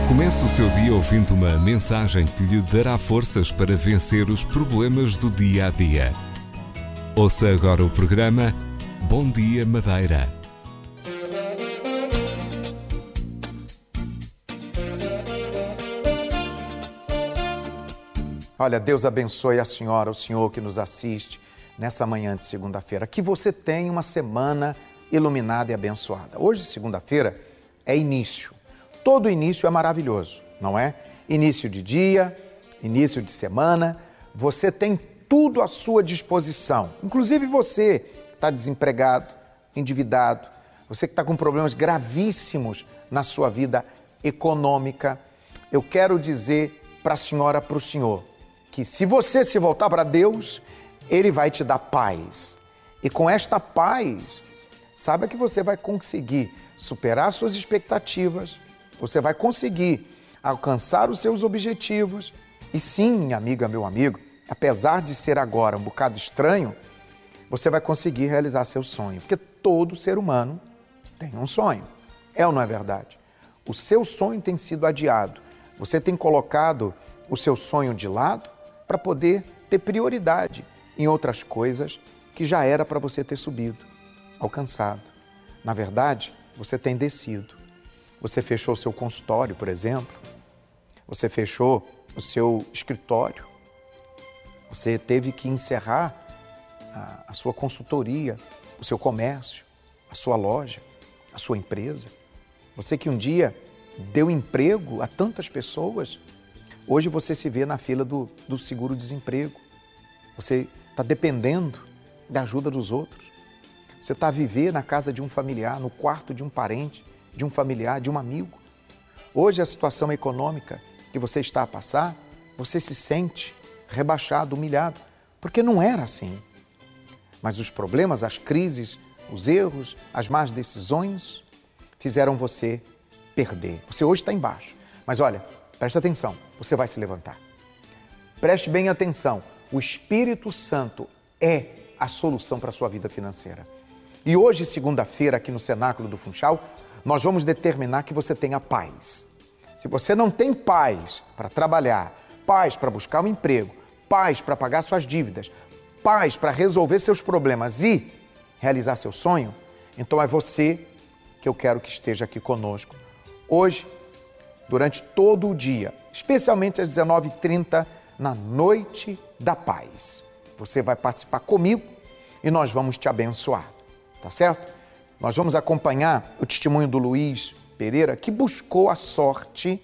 Comece o seu dia ouvindo uma mensagem que lhe dará forças para vencer os problemas do dia a dia. Ouça agora o programa Bom Dia Madeira. Olha, Deus abençoe a senhora, o senhor que nos assiste nessa manhã de segunda-feira. Que você tenha uma semana iluminada e abençoada. Hoje, segunda-feira, é início. Todo início é maravilhoso, não é? Início de dia, início de semana. Você tem tudo à sua disposição. Inclusive você que está desempregado, endividado, você que está com problemas gravíssimos na sua vida econômica. Eu quero dizer para a senhora, para o senhor, que se você se voltar para Deus, Ele vai te dar paz. E com esta paz, saiba que você vai conseguir superar suas expectativas, você vai conseguir alcançar os seus objetivos. E sim, minha amiga, meu amigo, apesar de ser agora um bocado estranho, você vai conseguir realizar seu sonho. Porque todo ser humano tem um sonho. É ou não é verdade? O seu sonho tem sido adiado. Você tem colocado o seu sonho de lado para poder ter prioridade em outras coisas que já era para você ter subido, alcançado. Na verdade, você tem descido. Você fechou o seu consultório, por exemplo. Você fechou o seu escritório. Você teve que encerrar a sua consultoria, o seu comércio, a sua loja, a sua empresa. Você que um dia deu emprego a tantas pessoas, hoje você se vê na fila do seguro-desemprego. Você está dependendo da ajuda dos outros. Você está a viver na casa de um familiar, no quarto de um parente, de um familiar, de um amigo. Hoje a situação econômica que você está a passar, você se sente rebaixado, humilhado, porque não era assim. Mas os problemas, as crises, os erros, as más decisões fizeram você perder. Você hoje está embaixo. Mas olha, preste atenção, você vai se levantar. Preste bem atenção, o Espírito Santo é a solução para a sua vida financeira. E hoje, segunda-feira, aqui no Cenáculo do Funchal, nós vamos determinar que você tenha paz. Se você não tem paz para trabalhar, paz para buscar um emprego, paz para pagar suas dívidas, paz para resolver seus problemas e realizar seu sonho, então é você que eu quero que esteja aqui conosco. Hoje, durante todo o dia, especialmente às 19h30, na Noite da Paz. Você vai participar comigo e nós vamos te abençoar, tá certo? Nós vamos acompanhar o testemunho do Luiz Pereira, que buscou a sorte,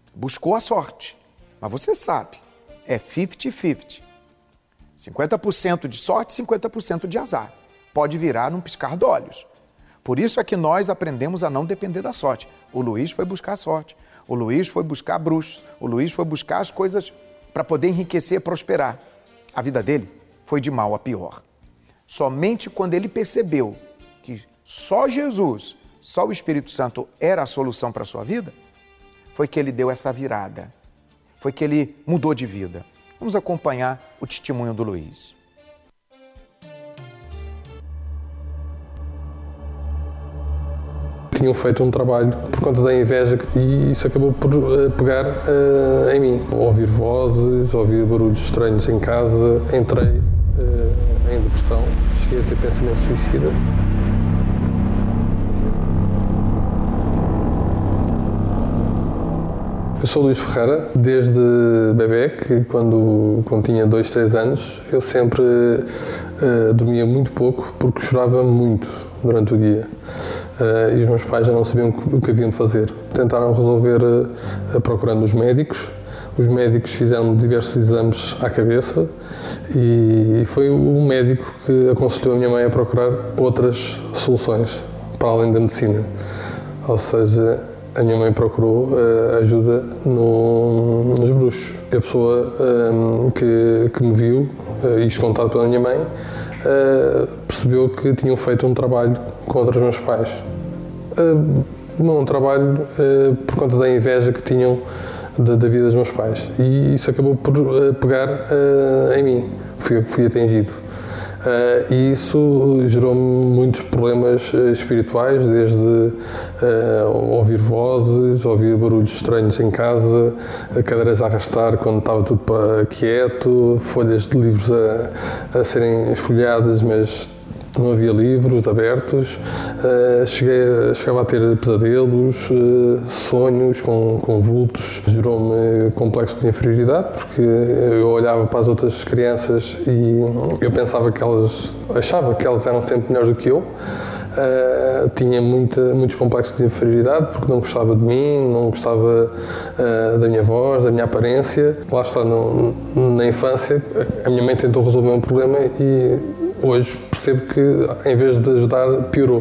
mas você sabe, é 50-50. 50% de sorte, 50% de azar. Pode virar num piscar de olhos. Por isso é que nós aprendemos a não depender da sorte. O Luiz foi buscar a sorte, o Luiz foi buscar bruxos, o Luiz foi buscar as coisas para poder enriquecer e prosperar. A vida dele foi de mal a pior. Somente quando ele percebeu que só Jesus, só o Espírito Santo era a solução para a sua vida, foi que ele deu essa virada, foi que ele mudou de vida. Vamos acompanhar o testemunho do Luiz. Tinham feito um trabalho por conta da inveja e isso acabou por pegar em mim. Ouvir vozes, ouvir barulhos estranhos em casa, entrei em depressão, cheguei a ter pensamento suicida. Eu sou Luís Ferreira, desde bebê, que quando tinha 2, 3 anos, eu sempre dormia muito pouco porque chorava muito durante o dia. E os meus pais já não sabiam o que haviam de fazer. Tentaram resolver procurando os médicos. Os médicos fizeram diversos exames à cabeça e foi o médico que aconselhou a minha mãe a procurar outras soluções para além da medicina. Ou seja, a minha mãe procurou ajuda nos bruxos. A pessoa que me viu, isto contado pela minha mãe, percebeu que tinham feito um trabalho contra os meus pais. Um trabalho por conta da inveja que tinham da vida dos meus pais. E isso acabou por pegar em mim. Fui atingido. E isso gerou-me muitos problemas espirituais, desde ouvir vozes, ouvir barulhos estranhos em casa, cadeiras a arrastar quando estava tudo quieto, folhas de livros a serem esfolhadas, mas não havia livros abertos, chegava a ter pesadelos, sonhos com vultos, gerou-me complexo de inferioridade, porque eu olhava para as outras crianças e eu achava que elas eram sempre melhores do que eu. Tinha muitos complexos de inferioridade porque não gostava de mim, não gostava da minha voz, da minha aparência. Lá está, na infância, a minha mãe tentou resolver um problema e hoje percebo que, em vez de ajudar, piorou.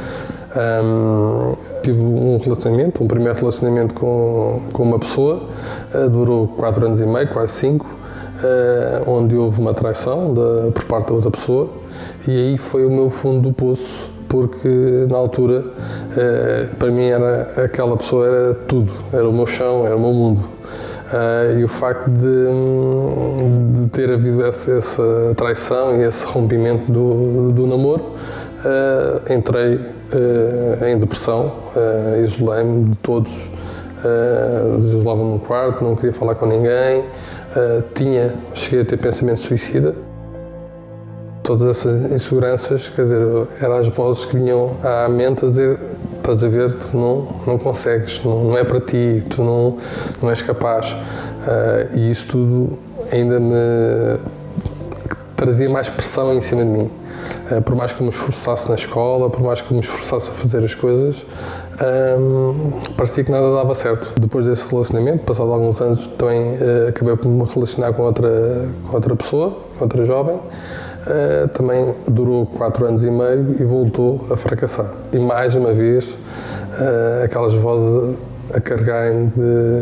Tive um primeiro relacionamento com uma pessoa, durou 4 anos e meio, quase 5, onde houve uma traição por parte da outra pessoa, e aí foi o meu fundo do poço, porque na altura, para mim, aquela pessoa era tudo, era o meu chão, era o meu mundo. E o facto de ter havido essa traição e esse rompimento do namoro, entrei em depressão, isolei-me de todos, isolava-me no quarto, não queria falar com ninguém, cheguei a ter pensamento suicida. Todas essas inseguranças, quer dizer, eram as vozes que vinham à mente a dizer: estás a ver, tu não consegues, não é para ti, tu não és capaz. E isso tudo ainda me trazia mais pressão em cima de mim. Por mais que eu me esforçasse na escola, por mais que eu me esforçasse a fazer as coisas, parecia que nada dava certo. Depois desse relacionamento, passado alguns anos, também acabei por me relacionar com outra pessoa, com outra jovem. Também durou 4 anos e meio e voltou a fracassar. E mais uma vez, aquelas vozes a carregarem-me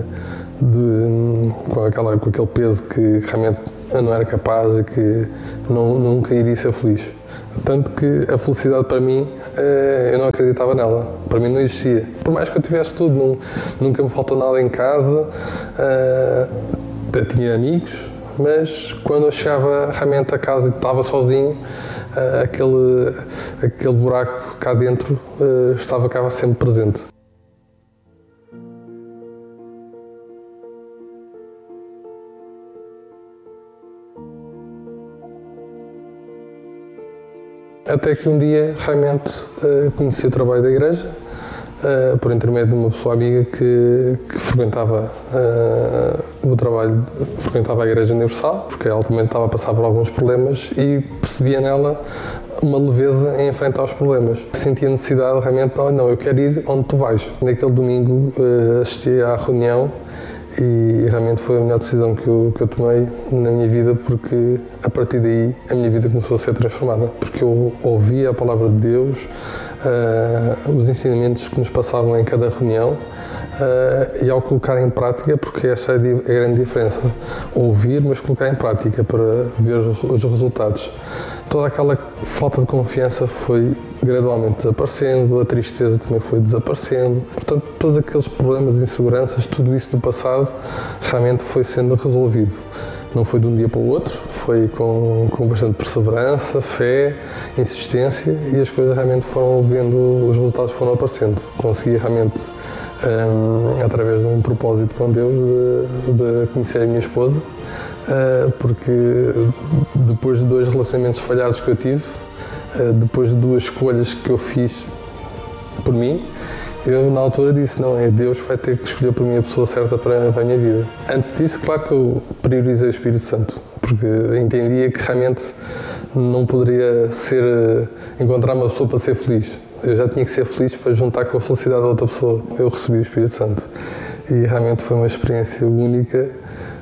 com aquele peso que realmente eu não era capaz e que nunca iria ser feliz. Tanto que a felicidade, para mim, eu não acreditava nela. Para mim não existia. Por mais que eu tivesse tudo, nunca me faltou nada em casa, até tinha amigos, mas quando eu chegava realmente a casa e estava sozinho, aquele buraco cá dentro estava sempre presente. Até que um dia realmente conheci o trabalho da igreja, por intermédio de uma pessoa amiga que frequentava o trabalho, frequentava a Igreja Universal, porque ela também estava a passar por alguns problemas e percebia nela uma leveza em enfrentar os problemas. Sentia a necessidade realmente, eu quero ir onde tu vais. Naquele domingo assisti à reunião e realmente foi a melhor decisão que eu tomei na minha vida, porque a partir daí a minha vida começou a ser transformada, porque eu ouvia a palavra de Deus, os ensinamentos que nos passavam em cada reunião, e ao colocar em prática, porque essa é a grande diferença, ouvir, mas colocar em prática para ver os resultados. Toda aquela falta de confiança foi gradualmente desaparecendo, a tristeza também foi desaparecendo. Portanto, todos aqueles problemas de inseguranças, tudo isso do passado, realmente foi sendo resolvido. Não foi de um dia para o outro, foi com bastante perseverança, fé, insistência, e as coisas realmente foram vendo, os resultados foram aparecendo. Consegui realmente, através de um propósito com Deus, de conhecer a minha esposa, porque depois de 2 relacionamentos falhados que eu tive, depois de 2 escolhas que eu fiz por mim, eu na altura disse, Deus vai ter que escolher por mim a pessoa certa para a minha vida. Antes disso, claro que eu priorizei o Espírito Santo, porque entendia que realmente não poderia encontrar uma pessoa para ser feliz. Eu já tinha que ser feliz para juntar com a felicidade da outra pessoa. Eu recebi o Espírito Santo e realmente foi uma experiência única,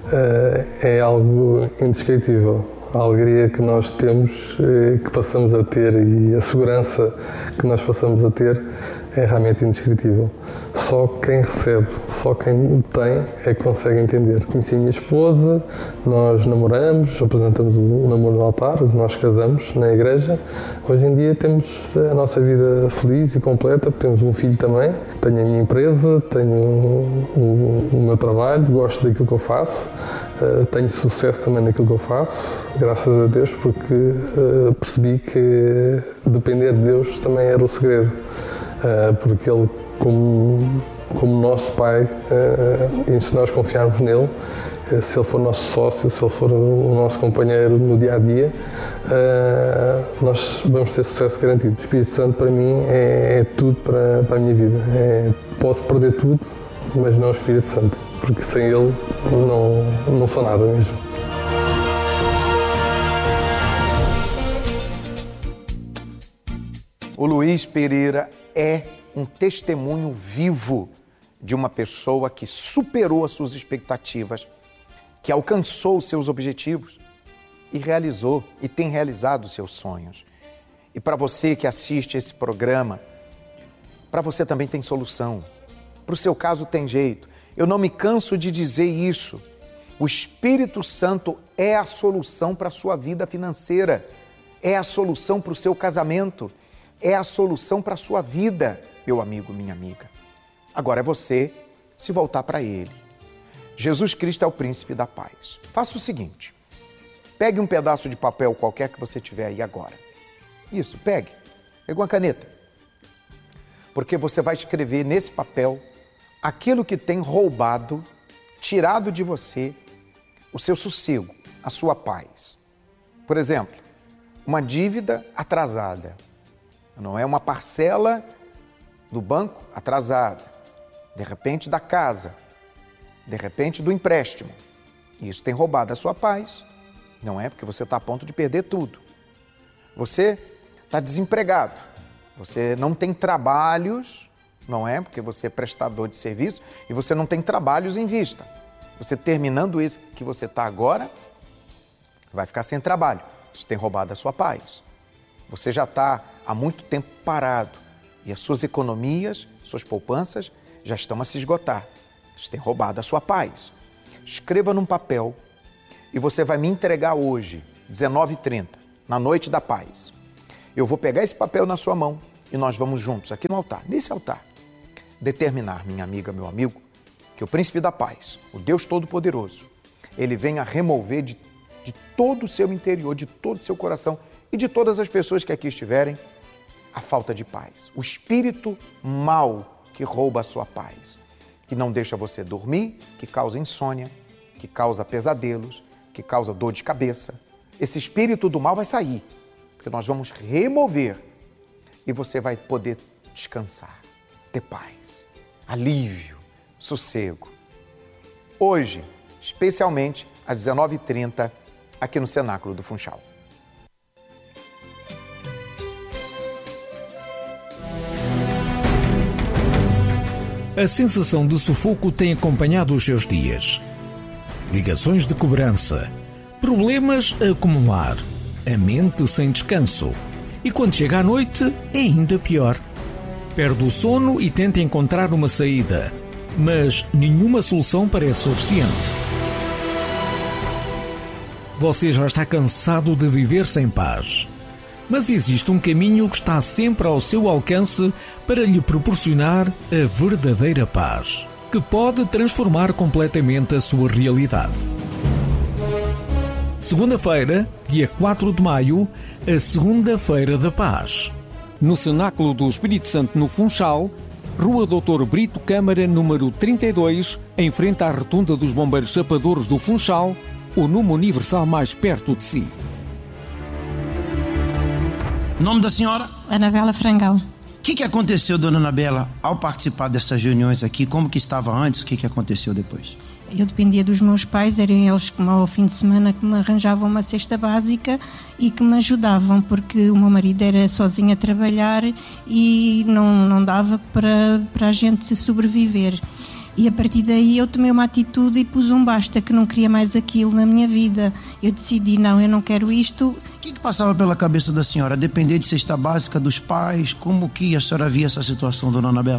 é algo indescritível. A alegria que nós temos, que passamos a ter, e a segurança que nós passamos a ter é realmente indescritível. Só quem recebe, só quem o tem é que consegue entender. Conheci a minha esposa, nós namoramos, apresentamos o namoro no altar, nós casamos na igreja. Hoje em dia temos a nossa vida feliz e completa, porque temos um filho também. Tenho a minha empresa, tenho o meu trabalho, gosto daquilo que eu faço tenho sucesso também naquilo que eu faço, graças a Deus, porque percebi que depender de Deus também era o segredo, porque Ele, como nosso Pai, e se nós confiarmos nele, se Ele for nosso sócio, se Ele for o nosso companheiro no dia-a-dia, nós vamos ter sucesso garantido. O Espírito Santo, para mim, é tudo para a minha vida. Posso perder tudo, mas não o Espírito Santo, porque sem Ele não sou nada mesmo. O Luiz Pereira é um testemunho vivo de uma pessoa que superou as suas expectativas, que alcançou os seus objetivos e realizou e tem realizado os seus sonhos. E para você que assiste esse programa, para você também tem solução. Para o seu caso tem jeito. Eu não me canso de dizer isso. O Espírito Santo é a solução para a sua vida financeira, é a solução para o seu casamento, é a solução para a sua vida, meu amigo, minha amiga. Agora é você se voltar para Ele. Jesus Cristo é o príncipe da paz. Faça o seguinte, pegue um pedaço de papel qualquer que você tiver aí agora. Isso, pegue uma caneta. Porque você vai escrever nesse papel aquilo que tem roubado, tirado de você o seu sossego, a sua paz. Por exemplo, uma dívida atrasada. Não é uma parcela do banco atrasada, de repente da casa, de repente do empréstimo. Isso tem roubado a sua paz, não é? Porque você está a ponto de perder tudo. Você está desempregado, você não tem trabalhos, não é? Porque você é prestador de serviço e você não tem trabalhos em vista. Você terminando esse que você está agora, vai ficar sem trabalho. Isso tem roubado a sua paz. Você já está há muito tempo parado e as suas economias, suas poupanças já estão a se esgotar. Isso tem roubado a sua paz. Escreva num papel e você vai me entregar hoje, 19h30, na noite da paz. Eu vou pegar esse papel na sua mão e nós vamos juntos aqui no altar, nesse altar, determinar, minha amiga, meu amigo, que o príncipe da paz, o Deus Todo-Poderoso, ele venha remover de todo o seu interior, de todo o seu coração e de todas as pessoas que aqui estiverem, a falta de paz. O espírito mau que rouba a sua paz, que não deixa você dormir, que causa insônia, que causa pesadelos, que causa dor de cabeça. Esse espírito do mal vai sair, porque nós vamos remover e você vai poder descansar, ter paz, alívio, sossego. Hoje, especialmente às 19h30, aqui no Cenáculo do Funchal. A sensação de sufoco tem acompanhado os seus dias. Ligações de cobrança, problemas a acumular, a mente sem descanso. E quando chega à noite, é ainda pior. Perde o sono e tenta encontrar uma saída, mas nenhuma solução parece suficiente. Você já está cansado de viver sem paz. Mas existe um caminho que está sempre ao seu alcance para lhe proporcionar a verdadeira paz, que pode transformar completamente a sua realidade. Segunda-feira, dia 4 de maio, a Segunda-feira da Paz. No Cenáculo do Espírito Santo, no Funchal, Rua Dr. Brito Câmara, número 32, em frente à Rotunda dos Bombeiros Chapadores do Funchal, o Numa Universal mais perto de si. Nome da senhora? Anabela Frangal. O que aconteceu, dona Anabela, ao participar dessas reuniões aqui? Como que estava antes? O que aconteceu depois? Eu dependia dos meus pais, eram eles que ao fim de semana que me arranjavam uma cesta básica e que me ajudavam, porque o meu marido era sozinho a trabalhar e não dava para a gente sobreviver. E a partir daí eu tomei uma atitude e pus um basta, que não queria mais aquilo na minha vida. Eu decidi, não, eu não quero isto. O que passava pela cabeça da senhora? Depender de cesta básica dos pais? Como que a senhora via essa situação, dona Anabela?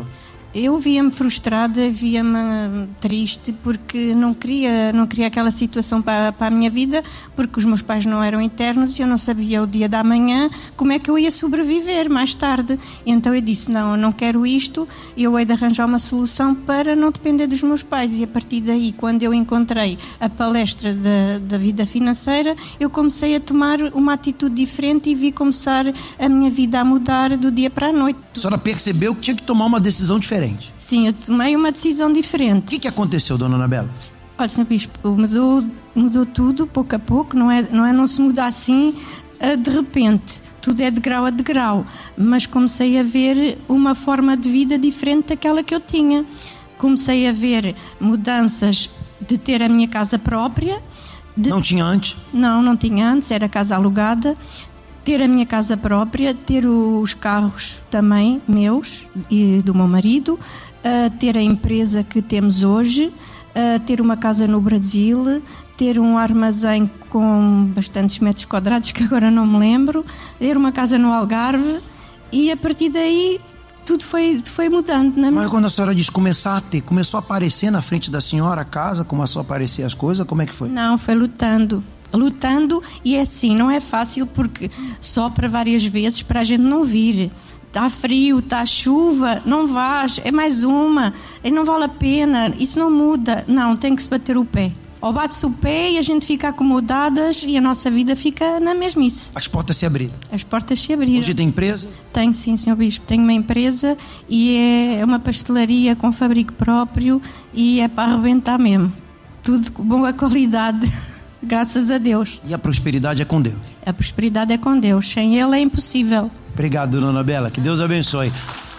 Eu via-me frustrada, via-me triste, porque não queria aquela situação para a minha vida, porque os meus pais não eram eternos e eu não sabia o dia da manhã como é que eu ia sobreviver mais tarde. Então eu disse, não, eu não quero isto, eu hei de arranjar uma solução para não depender dos meus pais. E a partir daí, quando eu encontrei a palestra da vida financeira, eu comecei a tomar uma atitude diferente e vi começar a minha vida a mudar do dia para a noite. A senhora percebeu que tinha que tomar uma decisão diferente? Sim, eu tomei uma decisão diferente. O que aconteceu, dona Anabela? Olha, Sr. Bispo, mudou tudo, pouco a pouco, não se muda assim de repente. Tudo é de grau a degrau, mas comecei a ver uma forma de vida diferente daquela que eu tinha. Comecei a ver mudanças de ter a minha casa própria. Não tinha antes? Não tinha antes, era casa alugada. Ter a minha casa própria, ter os carros também meus e do meu marido, ter a empresa que temos hoje, ter uma casa no Brasil, ter um armazém com bastantes metros quadrados, que agora não me lembro, ter uma casa no Algarve, e a partir daí tudo foi mudando. Mas quando a senhora diz começou a aparecer na frente da senhora a casa, começou a aparecer as coisas, como é que foi? Não, foi lutando, e é assim, não é fácil, porque sopra várias vezes para a gente não vir. Está frio, está chuva, não vais, é mais uma, e não vale a pena, isso não muda. Não, tem que se bater o pé. Ou bate-se o pé e a gente fica acomodadas e a nossa vida fica na mesmice. As portas se abriram? As portas se abriram. Hoje tem empresa? Tenho, sim, Sr. Bispo. Tenho uma empresa e é uma pastelaria com fabrico próprio e é para arrebentar mesmo. Tudo com boa qualidade. Graças a Deus. E a prosperidade é com Deus? A prosperidade é com Deus. Sem Ele é impossível. Obrigado, dona Anabela. Que Deus abençoe.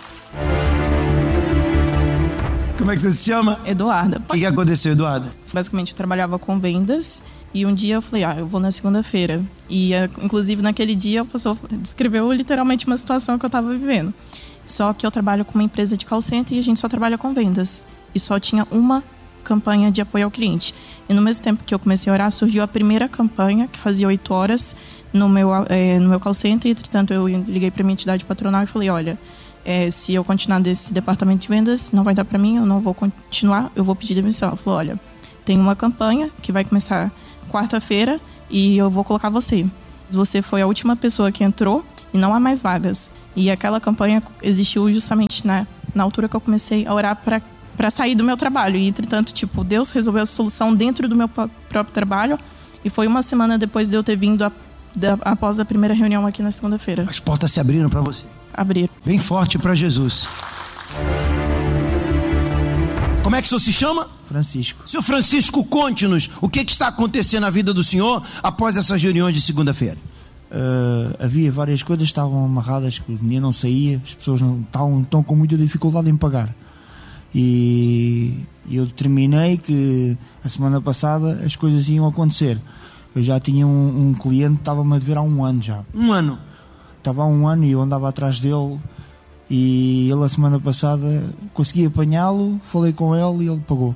Como é que você se chama? Eduarda. O que aconteceu, Eduarda? Basicamente, eu trabalhava com vendas e um dia eu falei, eu vou na segunda-feira. E, inclusive, naquele dia, a pessoa descreveu literalmente uma situação que eu estava vivendo. Só que eu trabalho com uma empresa de call center e a gente só trabalha com vendas. E só tinha uma campanha de apoio ao cliente. E no mesmo tempo que eu comecei a orar, surgiu a primeira campanha, que fazia 8 horas no meu call center. Entretanto, eu liguei para minha entidade patronal e falei, olha, se eu continuar desse departamento de vendas, não vai dar para mim, eu não vou continuar, eu vou pedir demissão. Ela falou, olha, tem uma campanha que vai começar quarta-feira e eu vou colocar você. Você foi a última pessoa que entrou e não há mais vagas. E aquela campanha existiu justamente na altura que eu comecei a orar para sair do meu trabalho. E, entretanto, Deus resolveu a solução dentro do meu próprio trabalho. E foi uma semana depois de eu ter vindo após a primeira reunião aqui na segunda-feira. As portas se abriram para você? Abriram. Bem forte para Jesus. Como é que o senhor se chama? Francisco. Senhor Francisco, conte-nos o que está acontecendo na vida do senhor após essas reuniões de segunda-feira. Havia várias coisas que estavam amarradas, que o dinheiro não saía, as pessoas estão com muita dificuldade em pagar. E eu determinei que a semana passada as coisas iam acontecer. Eu já tinha um cliente que estava-me a dever há 1 ano já. 1 ano? Estava há 1 ano e eu andava atrás dele e ele a semana passada consegui apanhá-lo, falei com ele e ele pagou.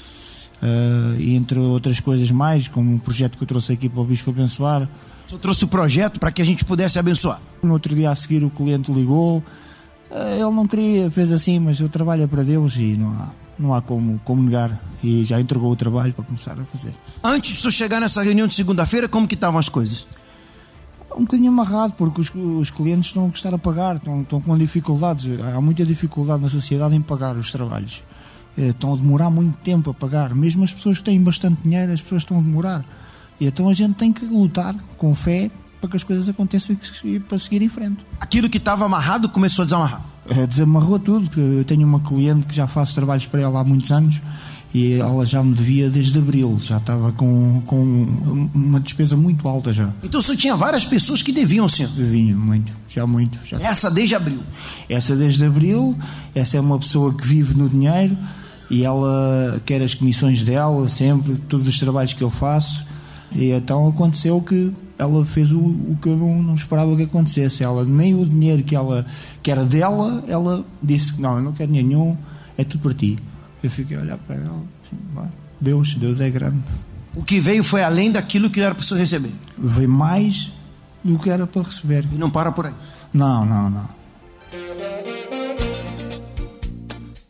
E entre outras coisas mais, como um projeto que eu trouxe aqui para o Bispo abençoar. O senhor trouxe o projeto para que a gente pudesse abençoar? No outro dia a seguir o cliente ligou. Ele não queria, fez assim, mas eu trabalho para Deus e não há como negar. E já entregou o trabalho para começar a fazer. Antes de o senhor chegar nessa reunião de segunda-feira, como que estavam as coisas? Um bocadinho amarrado, porque os clientes estão a gostar a pagar, estão com dificuldades. Há muita dificuldade na sociedade em pagar os trabalhos. Estão a demorar muito tempo a pagar. Mesmo as pessoas que têm bastante dinheiro, as pessoas estão a demorar. E então a gente tem que lutar com fé para que as coisas aconteçam e para seguir em frente. Aquilo que estava amarrado começou a desamarrar? Desamarrou tudo. Eu tenho uma cliente que já faço trabalhos para ela há muitos anos e ela já me devia desde abril. Já estava com uma despesa muito alta já. Então o senhor tinha várias pessoas que deviam, senhor? Deviam, muito. Já. Essa desde abril? Essa desde abril. Essa é uma pessoa que vive no dinheiro e ela quer as comissões dela sempre, todos os trabalhos que eu faço. E então aconteceu que ela fez o que eu não esperava que acontecesse. Ela, nem o dinheiro que era dela, ela disse que não, eu não quero dinheiro nenhum, é tudo para ti. Eu fiquei a olhar para ela, assim, Deus é grande. O que veio foi além daquilo que era para você receber? Veio mais do que era para receber. E não para por aí? Não.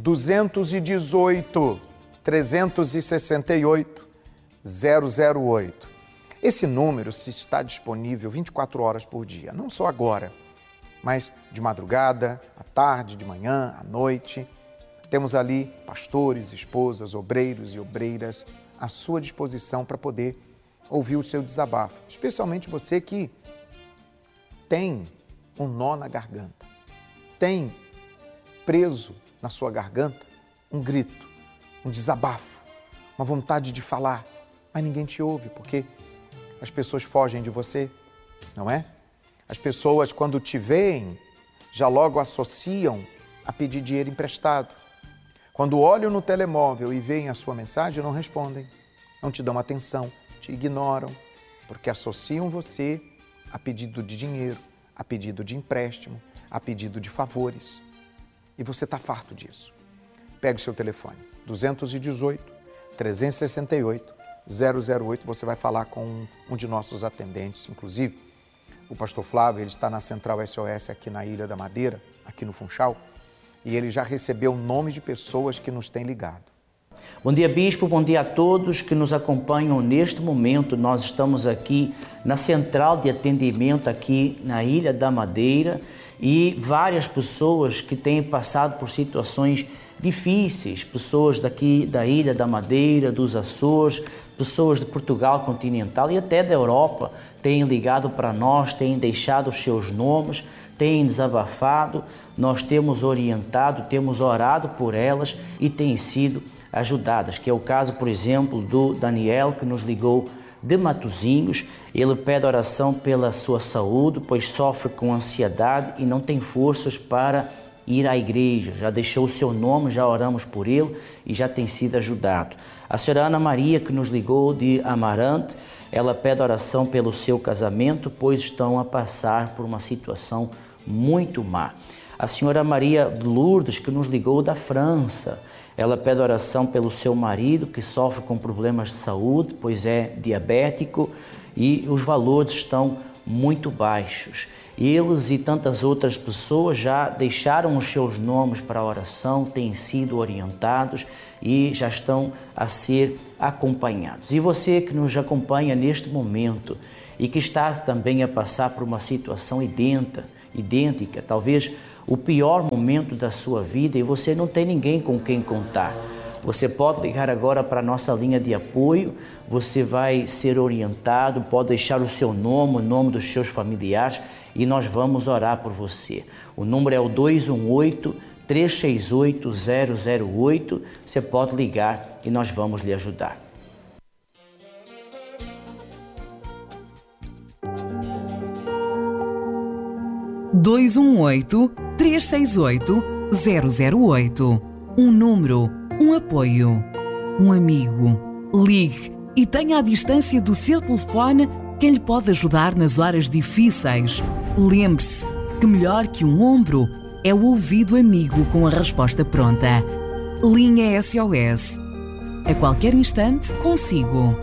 218 368 008. Esse número se está disponível 24 horas por dia, não só agora, mas de madrugada, à tarde, de manhã, à noite. Temos ali pastores, esposas, obreiros e obreiras à sua disposição para poder ouvir o seu desabafo, especialmente você que tem um nó na garganta, tem preso na sua garganta um grito, um desabafo, uma vontade de falar, mas ninguém te ouve porque as pessoas fogem de você, não é? As pessoas, quando te veem, já logo associam a pedir dinheiro emprestado. Quando olham no telemóvel e veem a sua mensagem, não respondem, não te dão atenção, te ignoram, porque associam você a pedido de dinheiro, a pedido de empréstimo, a pedido de favores. E você está farto disso. Pegue o seu telefone, 218 368 008, você vai falar com um de nossos atendentes, inclusive o pastor Flávio, ele está na Central SOS aqui na Ilha da Madeira, aqui no Funchal, e ele já recebeu nomes de pessoas que nos têm ligado. Bom dia, Bispo, bom dia a todos que nos acompanham neste momento. Nós estamos aqui na Central de Atendimento aqui na Ilha da Madeira e várias pessoas que têm passado por situações difíceis, pessoas daqui da Ilha da Madeira, dos Açores, pessoas de Portugal continental e até da Europa têm ligado para nós, têm deixado os seus nomes, têm desabafado, nós temos orientado, temos orado por elas e têm sido ajudadas, que é o caso, por exemplo, do Daniel, que nos ligou de Matosinhos. Ele pede oração pela sua saúde, pois sofre com ansiedade e não tem forças para ir à igreja. Já deixou o seu nome, já oramos por ele e já tem sido ajudado. A senhora Ana Maria, que nos ligou de Amarante, ela pede oração pelo seu casamento, pois estão a passar por uma situação muito má. A senhora Maria de Lourdes, que nos ligou da França, ela pede oração pelo seu marido, que sofre com problemas de saúde, pois é diabético e os valores estão muito baixos. Eles e tantas outras pessoas já deixaram os seus nomes para a oração, têm sido orientados e já estão a ser acompanhados. E você que nos acompanha neste momento e que está também a passar por uma situação idêntica, talvez o pior momento da sua vida e você não tem ninguém com quem contar. Você pode ligar agora para a nossa linha de apoio, você vai ser orientado, pode deixar o seu nome, o nome dos seus familiares e nós vamos orar por você. O número é o 218-368-008, você pode ligar e nós vamos lhe ajudar. (218-368-008) Um número, um apoio, um amigo. Ligue e tenha à distância do seu telefone quem lhe pode ajudar nas horas difíceis. Lembre-se que melhor que um ombro é o ouvido amigo com a resposta pronta. Linha SOS. A qualquer instante, consigo.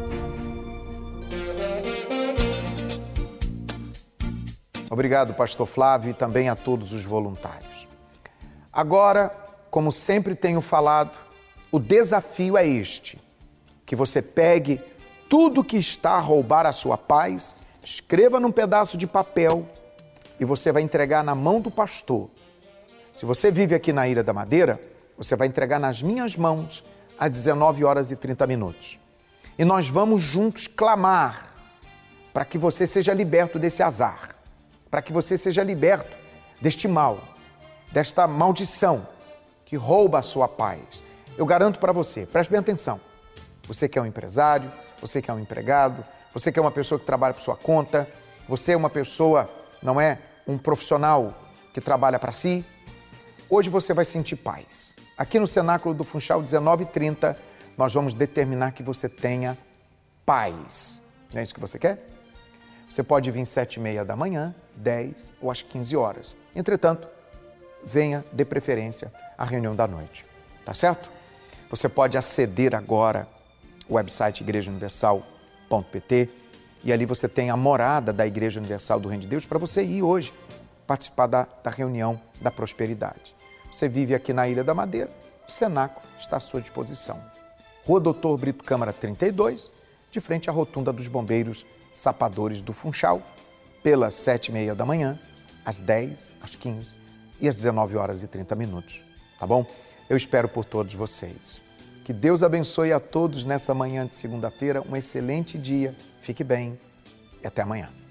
Obrigado, pastor Flávio, e também a todos os voluntários. Agora, como sempre tenho falado, o desafio é este, que você pegue tudo que está a roubar a sua paz, escreva num pedaço de papel e você vai entregar na mão do pastor. Se você vive aqui na Ilha da Madeira, você vai entregar nas minhas mãos às 19h30. E nós vamos juntos clamar para que você seja liberto desse azar, para que você seja liberto deste mal, desta maldição que rouba a sua paz. Eu garanto para você, preste bem atenção, você que é um empresário, você que é um empregado, você que é uma pessoa que trabalha por sua conta, você é uma pessoa, não é, um profissional que trabalha para si, hoje você vai sentir paz. Aqui no Cenáculo do Funchal, 19h30, nós vamos determinar que você tenha paz. Não é isso que você quer? Você pode vir às 7h30 da manhã, 10 ou às 15 horas. Entretanto, venha de preferência à reunião da noite. Tá certo? Você pode aceder agora ao website igrejauniversal.pt e ali você tem a morada da Igreja Universal do Reino de Deus para você ir hoje, participar da reunião da prosperidade. Você vive aqui na Ilha da Madeira, o Senaco está à sua disposição. Rua Doutor Brito Câmara 32, de frente à rotunda dos Bombeiros Sapadores do Funchal, pelas 7h30 da manhã, às 10, às 15 e às 19h30, tá bom? Eu espero por todos vocês. Que Deus abençoe a todos nessa manhã de segunda-feira, um excelente dia, fique bem e até amanhã.